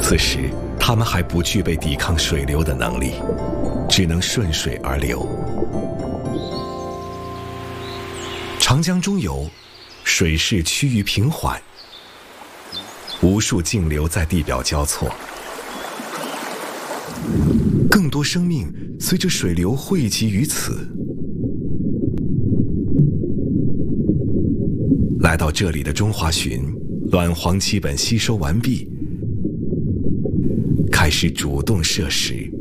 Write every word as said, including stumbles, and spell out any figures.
此时它们还不具备抵抗水流的能力，只能顺水而流。长江中游，水势趋于平缓，无数径流在地表交错，更多生命随着水流汇集于此。来到这里的中华鲟，卵黄基本吸收完毕，开始主动摄食。